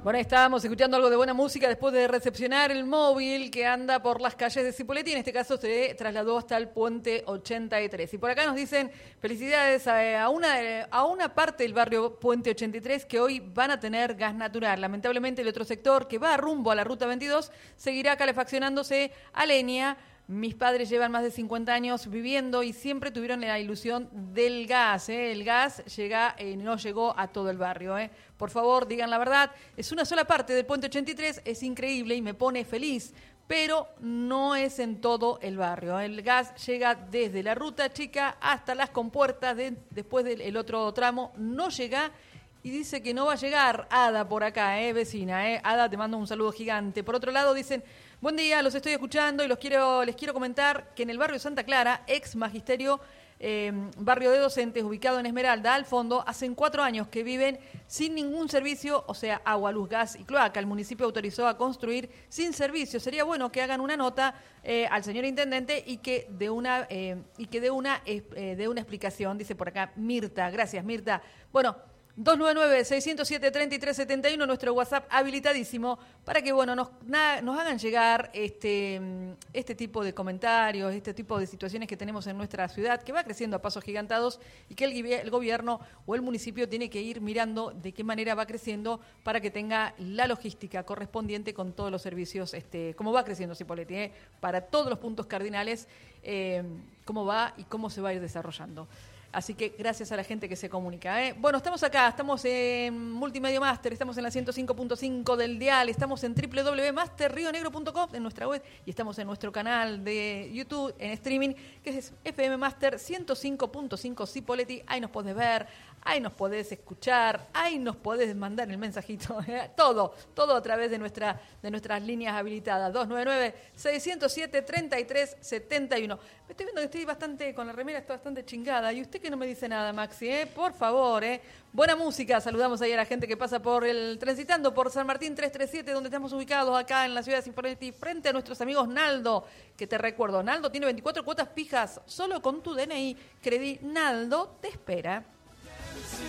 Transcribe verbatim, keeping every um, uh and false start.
Bueno, ahí estábamos escuchando algo de buena música después de recepcionar el móvil que anda por las calles de Cipolletti. En este caso se trasladó hasta el puente ochenta y tres. Y por acá nos dicen felicidades a, a, una, a una parte del barrio Puente ochenta y tres que hoy van a tener gas natural. Lamentablemente el otro sector que va rumbo a la ruta veintidós seguirá calefaccionándose a leña. Mis padres llevan más de cincuenta años viviendo y siempre tuvieron la ilusión del gas. ¿eh? El gas llega, eh, no llegó a todo el barrio. ¿eh? Por favor, digan la verdad. Es una sola parte del puente ochenta y tres, es increíble y me pone feliz, pero no es en todo el barrio. El gas llega desde la ruta chica hasta las compuertas, de, después del otro tramo no llega. Y dice que no va a llegar Ada por acá, eh, vecina. Eh. Ada, te mando un saludo gigante. Por otro lado, dicen, buen día, los estoy escuchando y los quiero, les quiero comentar que en el barrio Santa Clara, ex magisterio, eh, barrio de docentes, ubicado en Esmeralda, al fondo, hacen cuatro años que viven sin ningún servicio, o sea, agua, luz, gas y cloaca. El municipio autorizó a construir sin servicio. Sería bueno que hagan una nota eh, al señor intendente y que dé una, eh, y que dé una, eh, dé una explicación, dice por acá Mirta. Gracias, Mirta. Bueno, dos nueve nueve, seis cero siete, tres tres siete uno, nuestro WhatsApp habilitadísimo para que bueno nos, na, nos hagan llegar este, este tipo de comentarios, este tipo de situaciones que tenemos en nuestra ciudad, que va creciendo a pasos gigantados y que el, el gobierno o el municipio tiene que ir mirando de qué manera va creciendo para que tenga la logística correspondiente con todos los servicios, este, cómo va creciendo Cipolletti, ¿eh? Para todos los puntos cardinales, eh, cómo va y cómo se va a ir desarrollando. Así que gracias a la gente que se comunica. ¿eh? Bueno, estamos acá, estamos en Multimedia Master, estamos en la ciento cinco punto cinco del dial, estamos en doble u doble u doble u punto master rio negro punto com en nuestra web y estamos en nuestro canal de YouTube en streaming, que es F M Master ciento cinco punto cinco Cipolletti. Ahí nos podés ver, ahí nos podés escuchar, ahí nos podés mandar el mensajito. ¿eh? Todo, todo a través de, nuestra, de nuestras líneas habilitadas. dos nueve nueve, seis cero siete, tres tres siete uno. Me estoy viendo que estoy bastante, con la remera estoy bastante chingada. ¿Y usted que no me dice nada, Maxi? ¿eh? Por favor, ¿eh? Buena música. Saludamos ahí a la gente que pasa por el, transitando por San Martín trescientos treinta y siete, donde estamos ubicados acá en la ciudad de Cipolletti, frente a nuestros amigos Naldo, que te recuerdo, Naldo tiene veinticuatro cuotas fijas, solo con tu D N I. Credi Naldo te espera.